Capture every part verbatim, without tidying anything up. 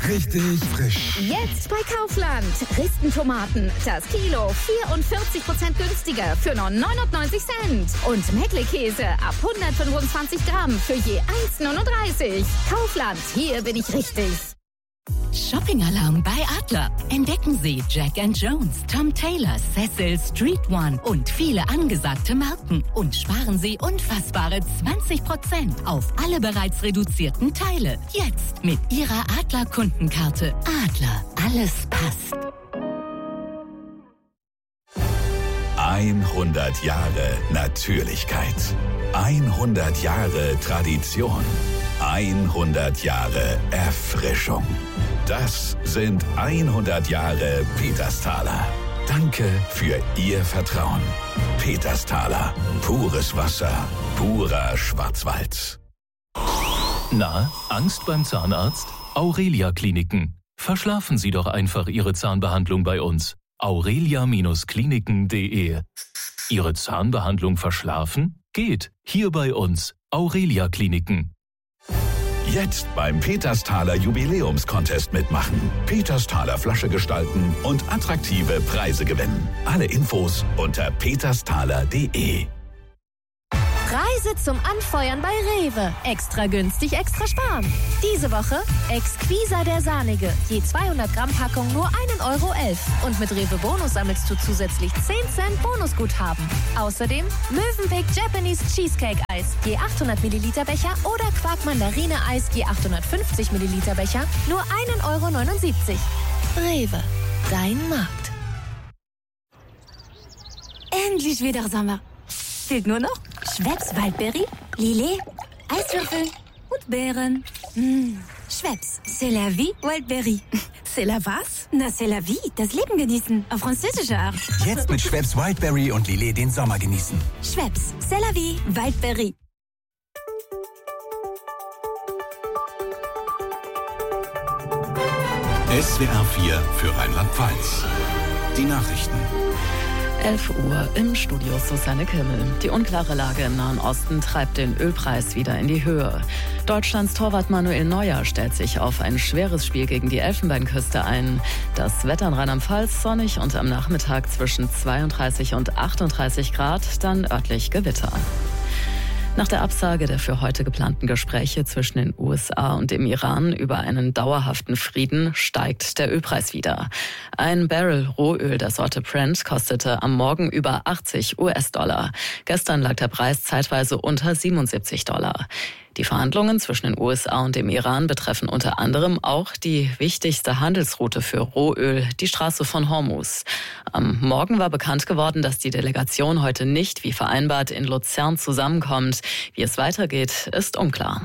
Richtig frisch. Jetzt bei Kaufland. Ristentomaten. Das Kilo vierundvierzig Prozent günstiger für nur neunundneunzig Cent. Und Meckle-Käse ab hundertfünfundzwanzig Gramm für je eins Komma neununddreißig. Kaufland, hier bin ich richtig. Shopping-Alarm bei Adler. Entdecken Sie Jack and Jones, Tom Taylor, Cecil, Street One und viele angesagte Marken. Und sparen Sie unfassbare zwanzig Prozent auf alle bereits reduzierten Teile. Jetzt mit Ihrer Adler-Kundenkarte. Adler, alles passt. hundert Jahre Natürlichkeit. hundert Jahre Tradition. hundert Jahre Erfrischung. Das sind hundert Jahre Petersthaler. Danke für Ihr Vertrauen. Petersthaler. Pures Wasser. Purer Schwarzwald. Na, Angst beim Zahnarzt? Aurelia Kliniken. Verschlafen Sie doch einfach Ihre Zahnbehandlung bei uns. aurelia Kliniken punkt de. Ihre Zahnbehandlung verschlafen? Geht. Hier bei uns. Aurelia Kliniken. Jetzt beim Petersthaler Jubiläumscontest mitmachen. Petersthaler Flasche gestalten und attraktive Preise gewinnen. Alle Infos unter petersthaler punkt de. Reise zum Anfeuern bei Rewe. Extra günstig, extra sparen. Diese Woche Exquisa der Sahnige. Je zweihundert Gramm Packung nur ein Euro elf. Und mit Rewe Bonus sammelst du zusätzlich zehn Cent Bonusguthaben. Außerdem Mövenpick Japanese Cheesecake Eis. Je achthundert Milliliter Becher oder Quark Mandarine Eis. Je achthundertfünfzig Milliliter Becher. Nur ein Euro neunundsiebzig. Rewe. Dein Markt. Endlich wieder Sommer. Fehlt nur noch Schweppes Waldbeere, Lillet, Eiswürfel und Beeren. Mmh. Schweppes, c'est la vie, Waldbeere. C'est la was? Na, c'est la vie, das Leben genießen. Auf französische Art. Jetzt mit Schweppes Wildberry und Lillet den Sommer genießen. Schweppes, c'est la vie, Waldbeere. S W R vier für Rheinland-Pfalz. Die Nachrichten. elf Uhr im Studio Susanne Kimmel. Die unklare Lage im Nahen Osten treibt den Ölpreis wieder in die Höhe. Deutschlands Torwart Manuel Neuer stellt sich auf ein schweres Spiel gegen die Elfenbeinküste ein. Das Wetter in Rheinland-Pfalz sonnig und am Nachmittag zwischen zweiunddreißig und achtunddreißig Grad, dann örtlich Gewitter. Nach der Absage der für heute geplanten Gespräche zwischen den U S A und dem Iran über einen dauerhaften Frieden steigt der Ölpreis wieder. Ein Barrel Rohöl der Sorte Brent kostete am Morgen über achtzig US-Dollar. Gestern lag der Preis zeitweise unter siebenundsiebzig Dollar. Die Verhandlungen zwischen den U S A und dem Iran betreffen unter anderem auch die wichtigste Handelsroute für Rohöl, die Straße von Hormuz. Am Morgen war bekannt geworden, dass die Delegation heute nicht wie vereinbart in Luzern zusammenkommt. Wie es weitergeht, ist unklar.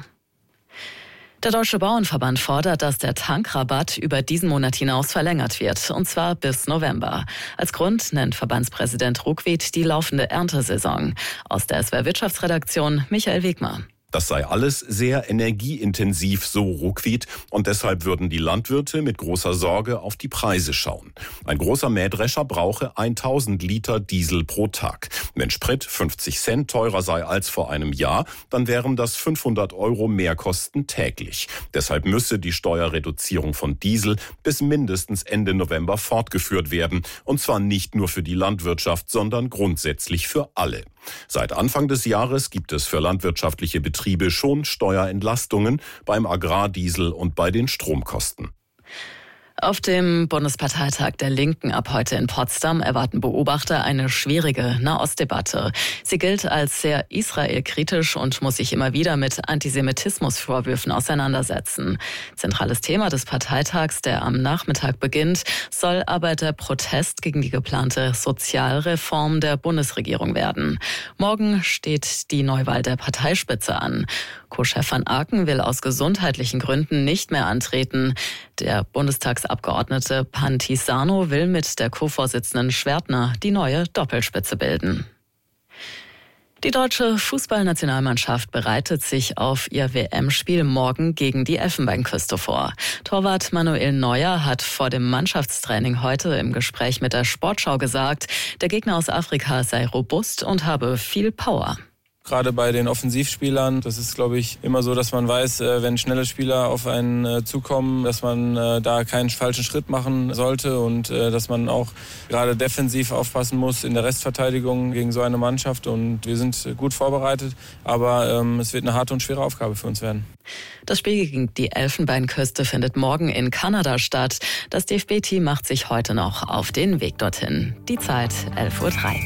Der Deutsche Bauernverband fordert, dass der Tankrabatt über diesen Monat hinaus verlängert wird, und zwar bis November. Als Grund nennt Verbandspräsident Ruckwied die laufende Erntesaison. Aus der S W R Wirtschaftsredaktion Michael Wegmer. Das sei alles sehr energieintensiv, so Ruckwied, und deshalb würden die Landwirte mit großer Sorge auf die Preise schauen. Ein großer Mähdrescher brauche tausend Liter Diesel pro Tag. Wenn Sprit fünfzig Cent teurer sei als vor einem Jahr, dann wären das fünfhundert Euro Mehrkosten täglich. Deshalb müsse die Steuerreduzierung von Diesel bis mindestens Ende November fortgeführt werden, und zwar nicht nur für die Landwirtschaft, sondern grundsätzlich für alle. Seit Anfang des Jahres gibt es für landwirtschaftliche Betriebe schon Steuerentlastungen beim Agrardiesel und bei den Stromkosten. Auf dem Bundesparteitag der Linken ab heute in Potsdam erwarten Beobachter eine schwierige Nahostdebatte. Sie gilt als sehr israelkritisch und muss sich immer wieder mit Antisemitismusvorwürfen auseinandersetzen. Zentrales Thema des Parteitags, der am Nachmittag beginnt, soll aber der Protest gegen die geplante Sozialreform der Bundesregierung werden. Morgen steht die Neuwahl der Parteispitze an. Co-Chef van Aken will aus gesundheitlichen Gründen nicht mehr antreten. Der Bundestagsabgeordnete Pantisano will mit der Co-Vorsitzenden Schwertner die neue Doppelspitze bilden. Die deutsche Fußballnationalmannschaft bereitet sich auf ihr W M-Spiel morgen gegen die Elfenbeinküste vor. Torwart Manuel Neuer hat vor dem Mannschaftstraining heute im Gespräch mit der Sportschau gesagt, der Gegner aus Afrika sei robust und habe viel Power. Gerade bei den Offensivspielern, das ist, glaube ich, immer so, dass man weiß, wenn schnelle Spieler auf einen zukommen, dass man da keinen falschen Schritt machen sollte und dass man auch gerade defensiv aufpassen muss in der Restverteidigung gegen so eine Mannschaft. Und wir sind gut vorbereitet, aber ähm, es wird eine harte und schwere Aufgabe für uns werden. Das Spiel gegen die Elfenbeinküste findet morgen in Kanada statt. Das D F B-Team macht sich heute noch auf den Weg dorthin. Die Zeit elf Uhr drei.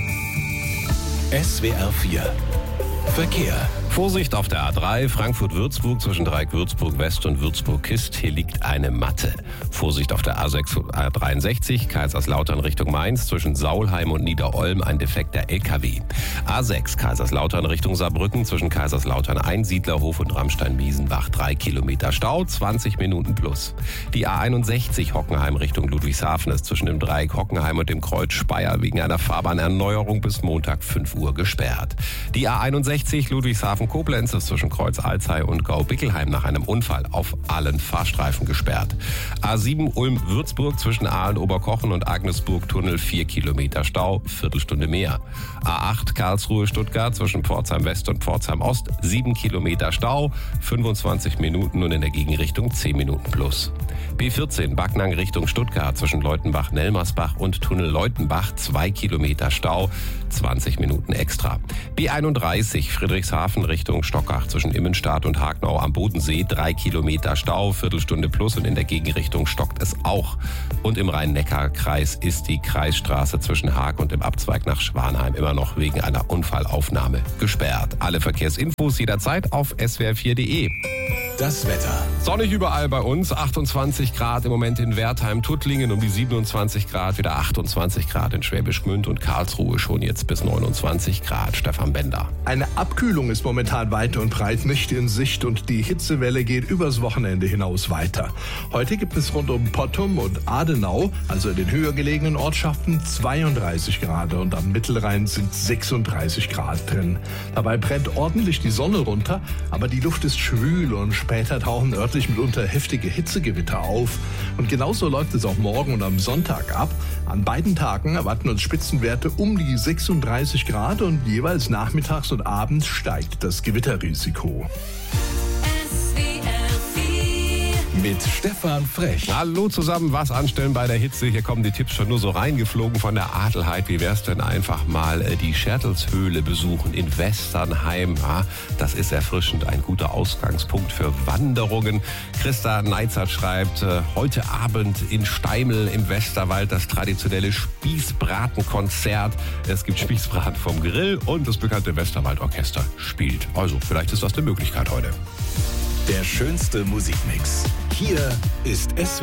S W R vier Verkehr. Vorsicht auf der A drei, Frankfurt-Würzburg zwischen Dreieck-Würzburg-West und Würzburg-Kist. Hier liegt eine Matte. Vorsicht auf der A sechs, A dreiundsechzig, Kaiserslautern Richtung Mainz zwischen Saulheim und Niederolm ein defekter L K W. A sechs, Kaiserslautern Richtung Saarbrücken zwischen Kaiserslautern Einsiedlerhof und Rammstein-Biesenbach. Drei Kilometer Stau, zwanzig Minuten plus. Die A einundsechzig, Hockenheim Richtung Ludwigshafen ist zwischen dem Dreieck Hockenheim und dem Kreuz Speyer wegen einer Fahrbahnerneuerung bis Montag fünf Uhr gesperrt. Die A einundsechzig, Ludwigshafen Koblenz ist zwischen Kreuz Alzey und Gau-Bickelheim nach einem Unfall auf allen Fahrstreifen gesperrt. A sieben Ulm-Würzburg zwischen Aalen, Oberkochen und Agnesburg-Tunnel vier Kilometer Stau, Viertelstunde mehr. A acht Karlsruhe-Stuttgart zwischen Pforzheim West und Pforzheim Ost sieben Kilometer Stau, fünfundzwanzig Minuten und in der Gegenrichtung zehn Minuten plus. B vierzehn Backnang Richtung Stuttgart zwischen Leutenbach-Nelmersbach und Tunnel Leutenbach zwei Kilometer Stau, zwanzig Minuten extra. B einunddreißig Friedrichshafen Richtung Stockach zwischen Immenstadt und Hagnau am Bodensee drei Kilometer Stau, Viertelstunde plus und in der Gegenrichtung stockt es auch. Und im Rhein-Neckar-Kreis ist die Kreisstraße zwischen Haag und dem Abzweig nach Schwanheim immer noch wegen einer Unfallaufnahme gesperrt. Alle Verkehrsinfos jederzeit auf S W R vier Punkt de. Das Wetter. Sonnig überall bei uns, achtundzwanzig Grad im Moment in Wertheim, Tuttlingen um die siebenundzwanzig Grad, wieder achtundzwanzig Grad in Schwäbisch Gmünd und Karlsruhe schon jetzt bis neunundzwanzig Grad. Stefan Bender. Eine Abkühlung ist momentan weit und breit nicht in Sicht und die Hitzewelle geht übers Wochenende hinaus weiter. Heute gibt es rund um Pottum und Adenau, also in den höher gelegenen Ortschaften, zweiunddreißig Grad und am Mittelrhein sind sechsunddreißig Grad drin. Dabei brennt ordentlich die Sonne runter, aber die Luft ist schwül und später tauchen örtlich mitunter heftige Hitzegewitter auf. Und genauso läuft es auch morgen und am Sonntag ab. An beiden Tagen erwarten uns Spitzenwerte um die sechsunddreißig Grad und jeweils nachmittags und abends steigt das Gewitterrisiko. Mit Stefan Frech. Hallo zusammen, was anstellen bei der Hitze? Hier kommen die Tipps schon nur so reingeflogen von der Adelheid. Wie wär's denn einfach mal die Schertelshöhle besuchen in Westernheim? Ja, das ist erfrischend, ein guter Ausgangspunkt für Wanderungen. Christa Neizert schreibt, heute Abend in Steimel im Westerwald das traditionelle Spießbratenkonzert. Es gibt Spießbraten vom Grill und das bekannte Westerwaldorchester spielt. Also vielleicht ist das eine Möglichkeit heute. Der schönste Musikmix. Hier ist S W R